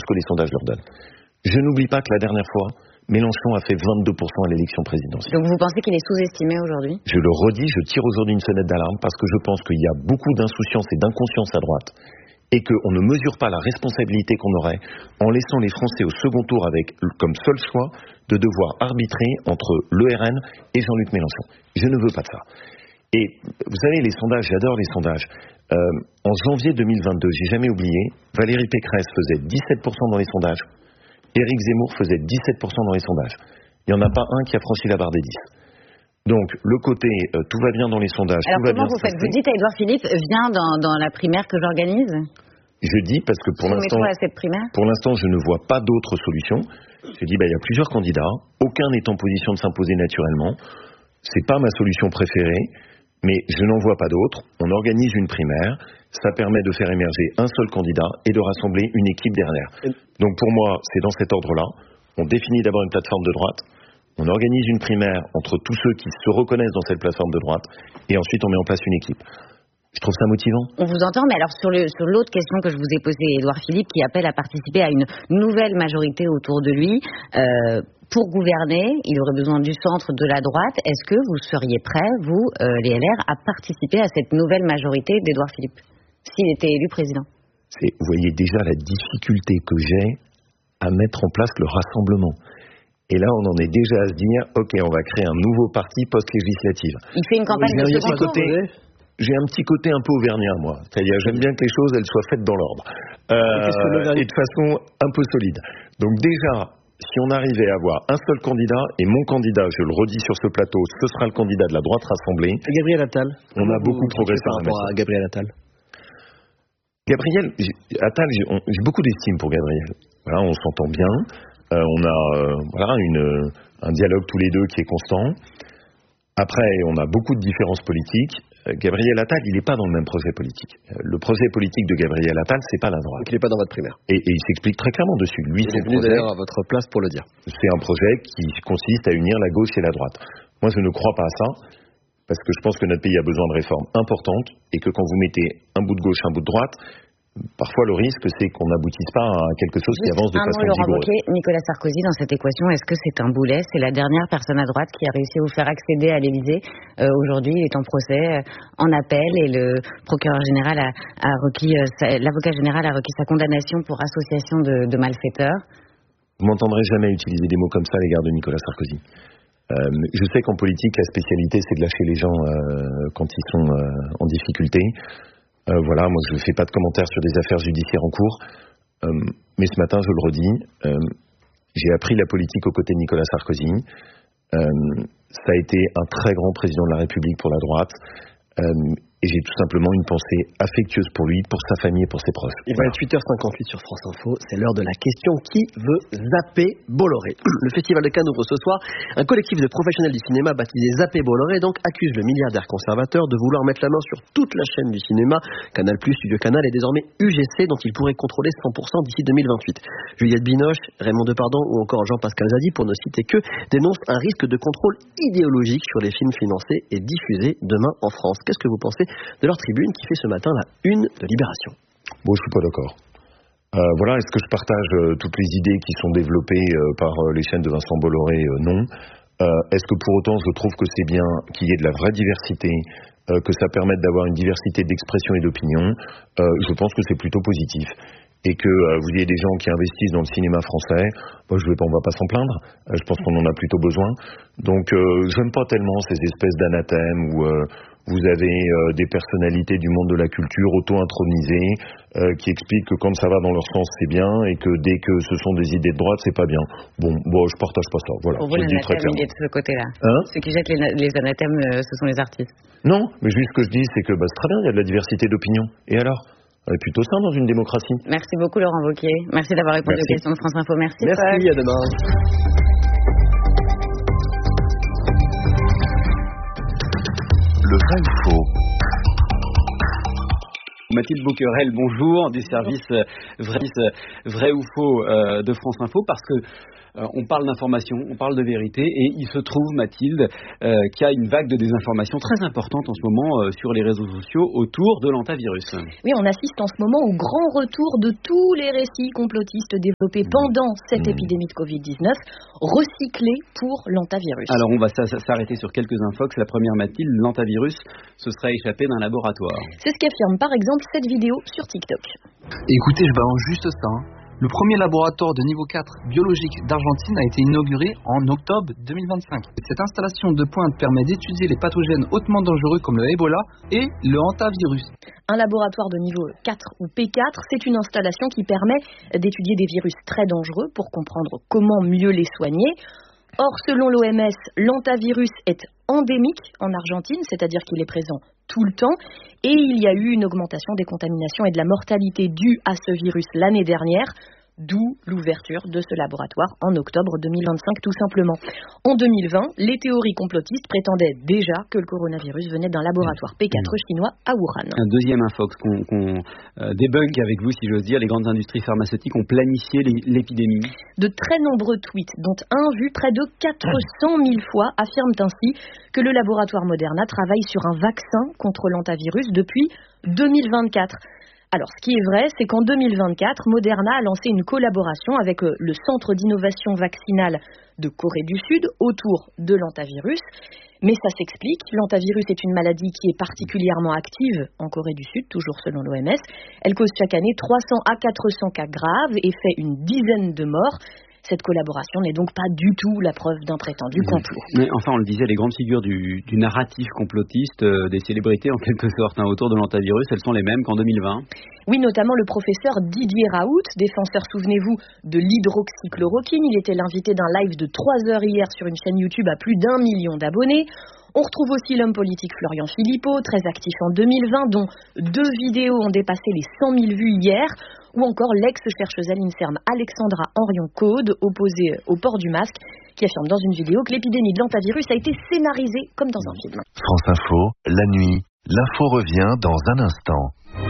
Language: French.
que les sondages leur donnent. Je n'oublie pas que la dernière fois, Mélenchon a fait 22% à l'élection présidentielle. Donc vous pensez qu'il est sous-estimé aujourd'hui ? Je le redis, je tire aujourd'hui une sonnette d'alarme parce que je pense qu'il y a beaucoup d'insouciance et d'inconscience à droite et qu'on ne mesure pas la responsabilité qu'on aurait en laissant les Français au second tour avec comme seul choix de devoir arbitrer entre le RN et Jean-Luc Mélenchon. Je ne veux pas de ça. Et vous savez, les sondages, j'adore les sondages. En janvier 2022, j'ai jamais oublié, Valérie Pécresse faisait 17% dans les sondages. Éric Zemmour faisait 17% dans les sondages. Il n'y en a pas un qui a franchi la barre des 10. Donc, le côté tout va bien dans les sondages, alors, tout va bien. Alors, comment vous faites ? Vous dites à Édouard Philippe, viens dans la primaire que j'organise ? Je dis parce que pour l'instant, je ne vois pas d'autre solution. Je dis, il y a plusieurs candidats. Aucun n'est en position de s'imposer naturellement. C'est pas ma solution préférée, mais je n'en vois pas d'autre. On organise une primaire. Ça permet de faire émerger un seul candidat et de rassembler une équipe derrière. Donc pour moi, c'est dans cet ordre-là. On définit d'abord une plateforme de droite, on organise une primaire entre tous ceux qui se reconnaissent dans cette plateforme de droite, et ensuite on met en place une équipe. Je trouve ça motivant. On vous entend, mais alors sur l'autre question que je vous ai posée, Édouard Philippe, qui appelle à participer à une nouvelle majorité autour de lui, pour gouverner, il aurait besoin du centre, de la droite. Est-ce que vous seriez prêts, vous, les LR, à participer à cette nouvelle majorité d'Édouard Philippe s'il était élu président? Vous voyez déjà la difficulté que j'ai à mettre en place le rassemblement. Et là, on en est déjà à se dire, ok, on va créer un nouveau parti post-législative. Il fait une campagne de second tour. J'ai un petit côté un peu auvergnat, moi. C'est-à-dire, j'aime bien que les choses, elles soient faites dans l'ordre. Et de façon un peu solide. Donc déjà, si on arrivait à avoir un seul candidat, et mon candidat, je le redis sur ce plateau, ce sera le candidat de la droite rassemblée. Gabriel Attal. On a beaucoup progressé par rapport à Gabriel Attal. Gabriel Attal, j'ai beaucoup d'estime pour Gabriel. Voilà, on s'entend bien. On a un dialogue tous les deux qui est constant. Après, on a beaucoup de différences politiques. Gabriel Attal, il n'est pas dans le même projet politique. Le projet politique de Gabriel Attal, c'est pas la droite. Donc il n'est pas dans votre primaire. Et il s'explique très clairement dessus. Lui, il est venu d'ailleurs à votre place pour le dire. C'est un projet qui consiste à unir la gauche et la droite. Moi, je ne crois pas à ça, parce que je pense que notre pays a besoin de réformes importantes, et que quand vous mettez un bout de gauche, un bout de droite, parfois le risque c'est qu'on n'aboutisse pas à quelque chose qui avance de façon vigoureuse. Nicolas Sarkozy, dans cette équation, est-ce que c'est un boulet? C'est la dernière personne à droite qui a réussi à vous faire accéder à l'Élysée. Aujourd'hui, il est en procès, en appel, et le procureur général a requis, l'avocat général a requis sa condamnation pour association de malfaiteurs. Vous m'entendrez jamais utiliser des mots comme ça à l'égard de Nicolas Sarkozy. Je sais qu'en politique, la spécialité c'est de lâcher les gens quand ils sont en difficulté. Voilà, moi je ne fais pas de commentaires sur des affaires judiciaires en cours, mais ce matin, je le redis, j'ai appris la politique aux côtés de Nicolas Sarkozy. Ça a été un très grand président de la République pour la droite, et j'ai tout simplement une pensée affectueuse pour lui, pour sa famille et pour ses proches. Il va être 8h58 sur France Info, c'est l'heure de la question qui veut zapper Bolloré. Le Festival de Cannes ouvre ce soir. Un collectif de professionnels du cinéma baptisé Zapper Bolloré donc accuse le milliardaire conservateur de vouloir mettre la main sur toute la chaîne du cinéma. Canal+, Studio Canal et désormais UGC dont il pourrait contrôler 100% d'ici 2028. Juliette Binoche, Raymond Depardon ou encore Jean-Pascal Zadi, pour ne citer que, dénoncent un risque de contrôle idéologique sur les films financés et diffusés demain en France. Qu'est-ce que vous pensez de leur tribune qui fait ce matin la une de Libération? Bon, je suis pas d'accord. Voilà, est-ce que je partage toutes les idées qui sont développées par les chaînes de Vincent Bolloré? Non. Est-ce que pour autant je trouve que c'est bien qu'il y ait de la vraie diversité, que ça permette d'avoir une diversité d'expression et d'opinion? Je pense que c'est plutôt positif. Et que vous ayez des gens qui investissent dans le cinéma français, on va pas s'en plaindre. Je pense qu'on en a plutôt besoin. Donc, j'aime pas tellement ces espèces d'anathèmes où vous avez des personnalités du monde de la culture auto-intronisées qui expliquent que quand ça va dans leur sens, c'est bien, et que dès que ce sont des idées de droite, c'est pas bien. Bon, je partage pas ça. Voilà. Pour vous, l'anathème, il est de ce côté-là. Ceux qui jettent les anathèmes, ce sont les artistes. Non, mais juste ce que je dis, c'est que c'est très bien, il y a de la diversité d'opinion. Et alors? On est plutôt sain dans une démocratie. Merci beaucoup Laurent Wauquiez. Merci d'avoir répondu aux questions de France Info. Merci. Merci, à demain. Le vrai ou faux? Mathilde Boquerel, bonjour, du service vrai ou faux de France Info, parce que on parle d'information, on parle de vérité, et il se trouve, Mathilde, qu'il y a une vague de désinformation très importante en ce moment sur les réseaux sociaux autour de l'hantavirus. Oui, on assiste en ce moment au grand retour de tous les récits complotistes développés pendant cette épidémie de Covid-19, recyclés pour l'hantavirus. Alors on va s'arrêter sur quelques infox. La première, Mathilde, l'hantavirus se serait échappé d'un laboratoire. C'est ce qu'affirme par exemple cette vidéo sur TikTok. Écoutez, je balance juste ça. Le premier laboratoire de niveau 4 biologique d'Argentine a été inauguré en octobre 2025. Cette installation de pointe permet d'étudier les pathogènes hautement dangereux comme le Ebola et le hantavirus. Un laboratoire de niveau 4 ou P4, c'est une installation qui permet d'étudier des virus très dangereux pour comprendre comment mieux les soigner. Or, selon l'OMS, l'hantavirus est endémique en Argentine, c'est-à-dire qu'il est présent tout le temps, et il y a eu une augmentation des contaminations et de la mortalité due à ce virus l'année dernière, d'où l'ouverture de ce laboratoire en octobre 2025 tout simplement. En 2020, les théories complotistes prétendaient déjà que le coronavirus venait d'un laboratoire P4 chinois à Wuhan. Un deuxième infox qu'on débunk avec vous, si j'ose dire, les grandes industries pharmaceutiques ont planifié l'épidémie. De très nombreux tweets, dont un vu près de 400 000 fois, affirment ainsi que le laboratoire Moderna travaille sur un vaccin contre l'hantavirus depuis 2024. Alors, ce qui est vrai, c'est qu'en 2024, Moderna a lancé une collaboration avec le Centre d'innovation vaccinale de Corée du Sud autour de l'hantavirus. Mais ça s'explique, l'hantavirus est une maladie qui est particulièrement active en Corée du Sud, toujours selon l'OMS. Elle cause chaque année 300 à 400 cas graves et fait une dizaine de morts. Cette collaboration n'est donc pas du tout la preuve d'un prétendu complot. Mais enfin, on le disait, les grandes figures du narratif complotiste, des célébrités en quelque sorte autour de l'hantavirus, elles sont les mêmes qu'en 2020. Oui, notamment le professeur Didier Raoult, défenseur, souvenez-vous, de l'hydroxychloroquine. Il était l'invité d'un live de 3 heures hier sur une chaîne YouTube à plus d'1 million d'abonnés. On retrouve aussi l'homme politique Florian Philippot, très actif en 2020, dont 2 vidéos ont dépassé les 100 000 vues hier, ou encore l'ex-chercheuse à l'INSERM Alexandra Henrion-Caude, opposée au port du masque, qui affirme dans une vidéo que l'épidémie de l'hantavirus a été scénarisée comme dans un film. France Info, la nuit, l'info revient dans un instant.